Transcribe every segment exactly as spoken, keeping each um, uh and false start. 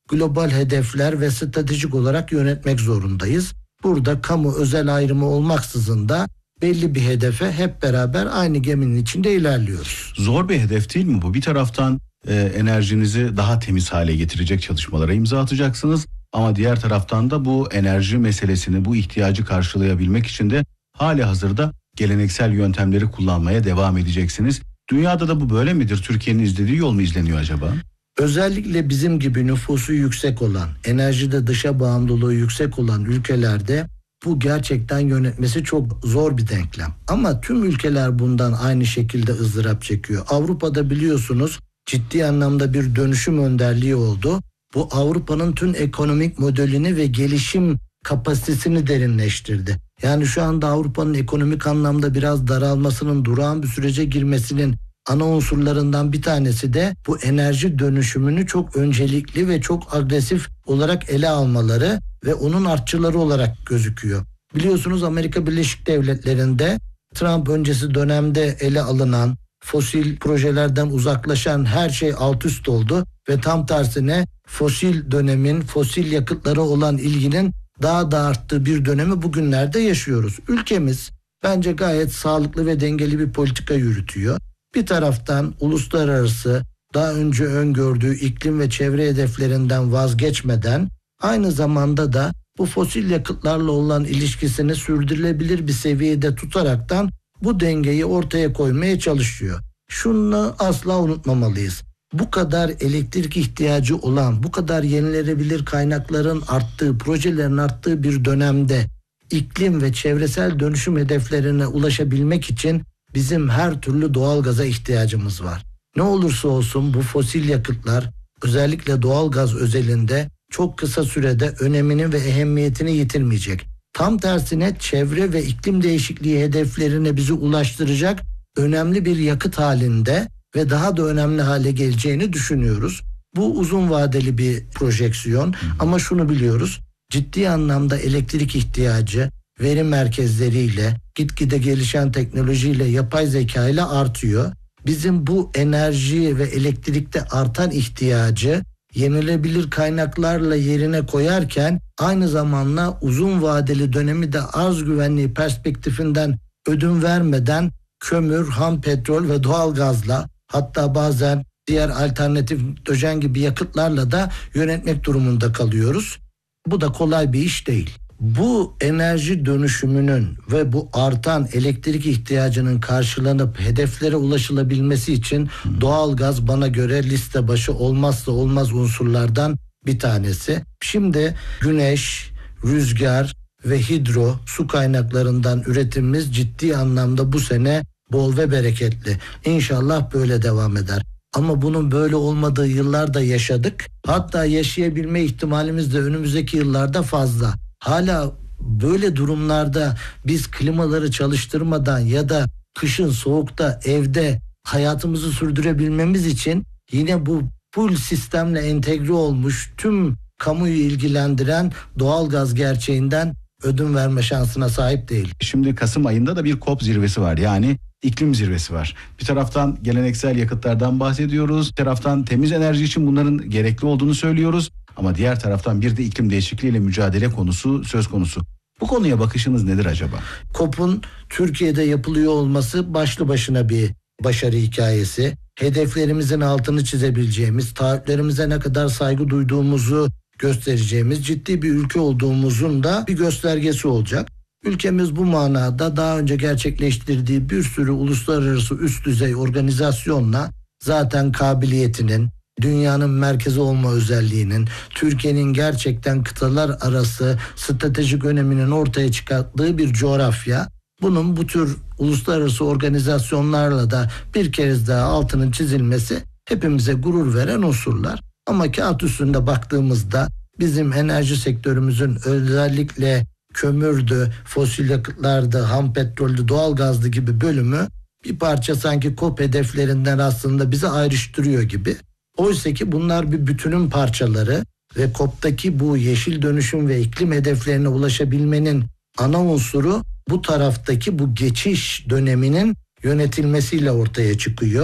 global hedefler ve stratejik olarak yönetmek zorundayız. Burada kamu özel ayrımı olmaksızın da belli bir hedefe hep beraber aynı geminin içinde ilerliyoruz. Zor bir hedef değil mi bu? Bir taraftan e, enerjinizi daha temiz hale getirecek çalışmalara imza atacaksınız. Ama diğer taraftan da bu enerji meselesini, bu ihtiyacı karşılayabilmek için de hali hazırda geleneksel yöntemleri kullanmaya devam edeceksiniz. Dünyada da bu böyle midir? Türkiye'nin izlediği yol mu izleniyor acaba? Özellikle bizim gibi nüfusu yüksek olan, enerjide dışa bağımlılığı yüksek olan ülkelerde bu gerçekten yönetmesi çok zor bir denklem. Ama tüm ülkeler bundan aynı şekilde ızdırap çekiyor. Avrupa'da biliyorsunuz ciddi anlamda bir dönüşüm önderliği oldu. Bu Avrupa'nın tüm ekonomik modelini ve gelişim kapasitesini derinleştirdi. Yani şu anda Avrupa'nın ekonomik anlamda biraz daralmasının, durağan bir sürece girmesinin ana unsurlarından bir tanesi de bu enerji dönüşümünü çok öncelikli ve çok agresif olarak ele almaları ve onun artçıları olarak gözüküyor. Biliyorsunuz Amerika Birleşik Devletleri'nde Trump öncesi dönemde ele alınan fosil projelerden uzaklaşan her şey alt üst oldu ve tam tersine fosil dönemin, fosil yakıtlara olan ilginin daha da arttığı bir dönemi bugünlerde yaşıyoruz. Ülkemiz bence gayet sağlıklı ve dengeli bir politika yürütüyor. Bir taraftan uluslararası daha önce öngördüğü iklim ve çevre hedeflerinden vazgeçmeden aynı zamanda da bu fosil yakıtlarla olan ilişkisini sürdürülebilir bir seviyede tutaraktan bu dengeyi ortaya koymaya çalışıyor. Şunu asla unutmamalıyız. Bu kadar elektrik ihtiyacı olan, bu kadar yenilenebilir kaynakların arttığı, projelerin arttığı bir dönemde iklim ve çevresel dönüşüm hedeflerine ulaşabilmek için bizim her türlü doğalgaza ihtiyacımız var. Ne olursa olsun bu fosil yakıtlar özellikle doğalgaz özelinde çok kısa sürede önemini ve ehemmiyetini yitirmeyecek. Tam tersine çevre ve iklim değişikliği hedeflerine bizi ulaştıracak önemli bir yakıt halinde ve daha da önemli hale geleceğini düşünüyoruz. Bu uzun vadeli bir projeksiyon ama şunu biliyoruz. Ciddi anlamda elektrik ihtiyacı veri merkezleriyle, gitgide gelişen teknolojiyle, yapay zeka ile artıyor. Bizim bu enerji ve elektrikte artan ihtiyacı yenilebilir kaynaklarla yerine koyarken aynı zamanda uzun vadeli dönemi de arz güvenliği perspektifinden ödün vermeden kömür, ham petrol ve doğalgazla, hatta bazen diğer alternatif hidrojen gibi yakıtlarla da yönetmek durumunda kalıyoruz. Bu da kolay bir iş değil. Bu enerji dönüşümünün ve bu artan elektrik ihtiyacının karşılanıp hedeflere ulaşılabilmesi için doğalgaz bana göre liste başı olmazsa olmaz unsurlardan bir tanesi. Şimdi güneş, rüzgar ve hidro su kaynaklarından üretimimiz ciddi anlamda bu sene bol ve bereketli. İnşallah böyle devam eder. Ama bunun böyle olmadığı yıllarda yaşadık. Hatta yaşayabilme ihtimalimiz de önümüzdeki yıllarda fazla. Hala böyle durumlarda biz klimaları çalıştırmadan ya da kışın soğukta evde hayatımızı sürdürebilmemiz için yine bu full sistemle entegre olmuş tüm kamuyu ilgilendiren doğalgaz gerçeğinden ödün verme şansına sahip değil. Şimdi Kasım ayında da bir COP zirvesi var. Yani iklim zirvesi var. Bir taraftan geleneksel yakıtlardan bahsediyoruz. Bir taraftan temiz enerji için bunların gerekli olduğunu söylüyoruz. Ama diğer taraftan bir de iklim değişikliğiyle mücadele konusu söz konusu. Bu konuya bakışınız nedir acaba? COP'un Türkiye'de yapılıyor olması başlı başına bir başarı hikayesi. Hedeflerimizin altını çizebileceğimiz, taahhütlerimize ne kadar saygı duyduğumuzu göstereceğimiz ciddi bir ülke olduğumuzun da bir göstergesi olacak. Ülkemiz bu manada daha önce gerçekleştirdiği bir sürü uluslararası üst düzey organizasyonla zaten kabiliyetinin, dünyanın merkezi olma özelliğinin, Türkiye'nin gerçekten kıtalar arası stratejik öneminin ortaya çıkarttığı bir coğrafya. Bunun bu tür uluslararası organizasyonlarla da bir kez daha altının çizilmesi hepimize gurur veren unsurlar. Ama kağıt üstünde baktığımızda bizim enerji sektörümüzün özellikle kömürdü, fosil yakıtlardı, ham petroldü, doğalgazdı gibi bölümü bir parça sanki COP hedeflerinden aslında bizi ayrıştırıyor gibi. Oysa ki bunlar bir bütünün parçaları ve COP'taki bu yeşil dönüşüm ve iklim hedeflerine ulaşabilmenin ana unsuru bu taraftaki bu geçiş döneminin yönetilmesiyle ortaya çıkıyor.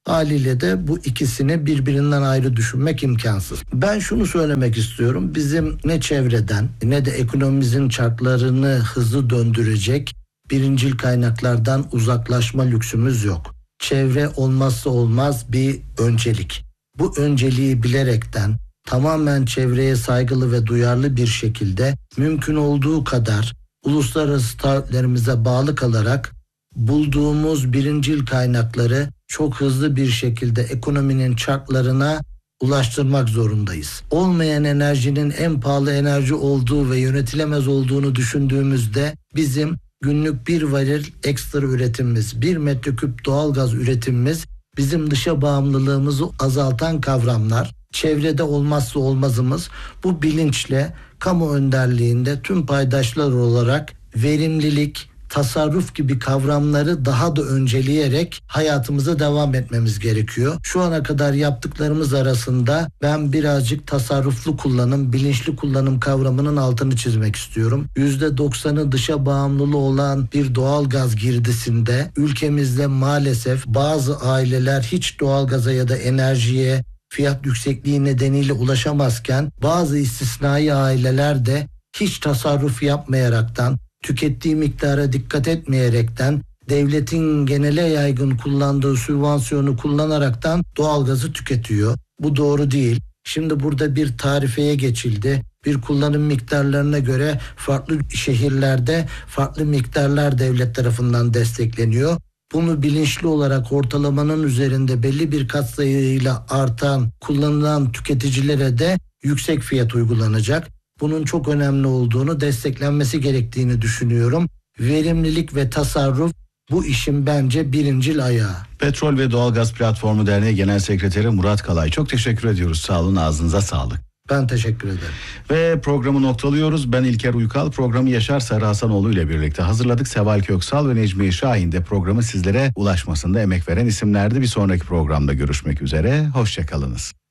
Haliyle de bu ikisini birbirinden ayrı düşünmek imkansız. Ben şunu söylemek istiyorum. Bizim ne çevreden ne de ekonomimizin çarklarını hızlı döndürecek birincil kaynaklardan uzaklaşma lüksümüz yok. Çevre olmazsa olmaz bir öncelik. Bu önceliği bilerekten tamamen çevreye saygılı ve duyarlı bir şekilde mümkün olduğu kadar uluslararası taahhütlerimize bağlı kalarak bulduğumuz birincil kaynakları çok hızlı bir şekilde ekonominin çarklarına ulaştırmak zorundayız. Olmayan enerjinin en pahalı enerji olduğu ve yönetilemez olduğunu düşündüğümüzde bizim günlük bir varil ekstra üretimimiz, bir metreküp doğalgaz üretimimiz bizim dışa bağımlılığımızı azaltan kavramlar. Çevrede olmazsa olmazımız. Bu bilinçle kamu önderliğinde tüm paydaşlar olarak verimlilik, tasarruf gibi kavramları daha da önceleyerek hayatımıza devam etmemiz gerekiyor. Şu ana kadar yaptıklarımız arasında ben birazcık tasarruflu kullanım, bilinçli kullanım kavramının altını çizmek istiyorum. yüzde doksanı dışa bağımlılığı olan bir doğalgaz girdisinde ülkemizde maalesef bazı aileler hiç doğalgaza ya da enerjiye fiyat yüksekliği nedeniyle ulaşamazken bazı istisnai aileler de hiç tasarruf yapmayaraktan, tükettiği miktara dikkat etmeyerekten, devletin genele yaygın kullandığı sübvansiyonu kullanaraktan doğalgazı tüketiyor. Bu doğru değil. Şimdi burada bir tarifeye geçildi. Bir kullanım miktarlarına göre farklı şehirlerde farklı miktarlar devlet tarafından destekleniyor. Bunu bilinçli olarak ortalamanın üzerinde belli bir katsayıyla artan, kullanılan tüketicilere de yüksek fiyat uygulanacak. Bunun çok önemli olduğunu, desteklenmesi gerektiğini düşünüyorum. Verimlilik ve tasarruf bu işin bence birincil ayağı. Petrol ve Doğalgaz Platformu Derneği Genel Sekreteri Murat Kalay. Çok teşekkür ediyoruz. Sağ olun, ağzınıza sağlık. Ben teşekkür ederim. Ve programı noktalıyoruz. Ben İlker Uykal. Programı Yaşar Sarı Hasanoğlu ile birlikte hazırladık. Seval Köksal ve Necmiye Şahin de programı sizlere ulaşmasında emek veren isimlerdi. Bir sonraki programda görüşmek üzere. Hoşçakalınız.